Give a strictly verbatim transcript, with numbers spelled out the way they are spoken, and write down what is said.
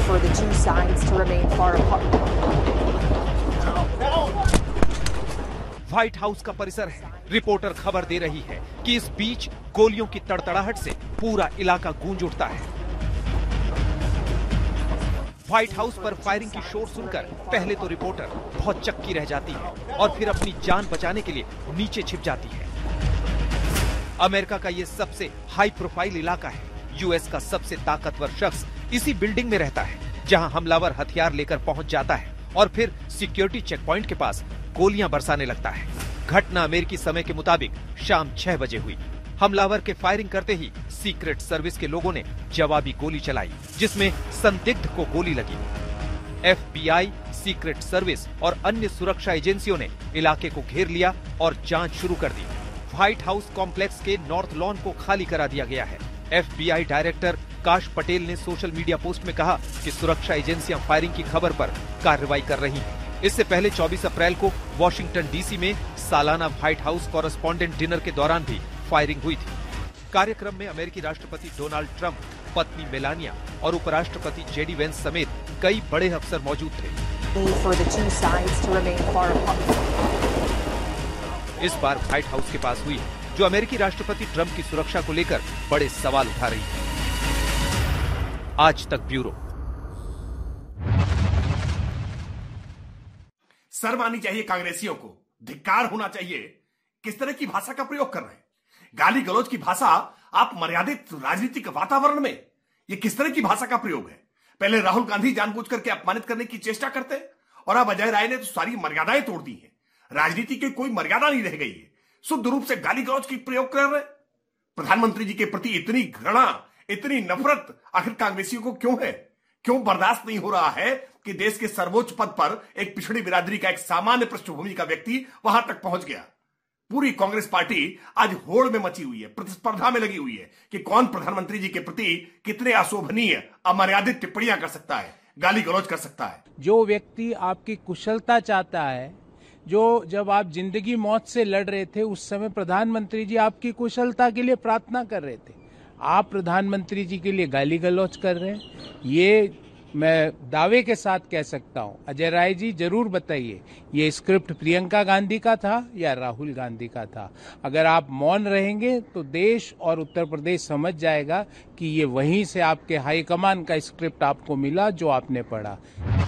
for the two sides to remain far apart. White house का परिसर है। Reporter खबर दे रही है कि इस बीच गोलियों की तड़तड़ाहट से पूरा इलाका गूंज उठता है। व्हाइट हाउस पर फायरिंग की शोर सुनकर पहले तो रिपोर्टर बहुत चक्की रह जाती है और फिर अपनी जान बचाने के लिए नीचे छिप जाती है। अमेरिका का ये सबसे हाई प्रोफाइल इलाका है। यूएस का सबसे ताकतवर शख्स इसी बिल्डिंग में रहता है, जहां हमलावर हथियार लेकर पहुंच जाता है और फिर सिक्योरिटी चेक पॉइंट के पास गोलियां बरसाने लगता है। घटना अमेरिकी समय के मुताबिक शाम छह बजे हुई। हमलावर के फायरिंग करते ही सीक्रेट सर्विस के लोगों ने जवाबी गोली चलाई, जिसमें संदिग्ध को गोली लगी। एफबीआई, सीक्रेट सर्विस और अन्य सुरक्षा एजेंसियों ने इलाके को घेर लिया और जांच शुरू कर दी। व्हाइट हाउस कॉम्प्लेक्स के नॉर्थ लॉन को खाली करा दिया गया है। एफबीआई डायरेक्टर काश पटेल ने सोशल मीडिया पोस्ट में कहा कि सुरक्षा एजेंसियां फायरिंग की खबर पर कार्रवाई कर रही हैं। इससे पहले चौबीस अप्रैल को वॉशिंगटन डीसी में सालाना व्हाइट हाउस कॉरेस्पॉन्डेंट डिनर के दौरान भी फायरिंग हुई थी। कार्यक्रम में अमेरिकी राष्ट्रपति डोनाल्ड ट्रंप, पत्नी मेलानिया और उपराष्ट्रपति जेडी वेंस समेत कई बड़े अफसर मौजूद थे। इस बार व्हाइट हाउस के पास हुई, जो अमेरिकी राष्ट्रपति ट्रंप की सुरक्षा को लेकर बड़े सवाल उठा रही है। आज तक ब्यूरो। शर्म आनी चाहिए कांग्रेसियों को, धिक्कार होना चाहिए। किस तरह की भाषा का प्रयोग कर रहे हैं? गाली गलौज की भाषा आप मर्यादित राजनीतिक वातावरण में, ये किस तरह की भाषा का प्रयोग है? पहले राहुल गांधी जानबूझकर के अपमानित करने की चेष्टा करते और अब अजय राय ने तो सारी मर्यादाएं तोड़ दी है। राजनीति की कोई मर्यादा नहीं रह गई है। शुद्ध रूप से गाली गलौज की प्रयोग कर रहे। प्रधानमंत्री जी के प्रति इतनी घृणा, इतनी नफरत आखिर कांग्रेसियों को क्यों है? क्यों बर्दाश्त नहीं हो रहा है कि देश के सर्वोच्च पद पर एक पिछड़ी बिरादरी का एक सामान्य पृष्ठभूमि का व्यक्ति वहां तक पहुंच गया? पूरी कांग्रेस पार्टी आज होड़ में मची हुई है, प्रतिस्पर्धा में लगी हुई है कि कौन प्रधानमंत्री जी के प्रति कितने अशोभनीय, अमर्यादित टिप्पणियां कर सकता है, गाली गलौज कर सकता है। जो व्यक्ति आपकी कुशलता चाहता है, जो जब आप जिंदगी मौत से लड़ रहे थे उस समय प्रधानमंत्री जी आपकी कुशलता के लिए प्रार्थना कर रहे थे, आप प्रधानमंत्री जी के लिए गाली गलौज कर रहे हैं। ये मैं दावे के साथ कह सकता हूं। अजय राय जी जरूर बताइए, ये स्क्रिप्ट प्रियंका गांधी का था या राहुल गांधी का था? अगर आप मौन रहेंगे तो देश और उत्तर प्रदेश समझ जाएगा कि ये वहीं से आपके हाईकमान का स्क्रिप्ट आपको मिला जो आपने पढ़ा।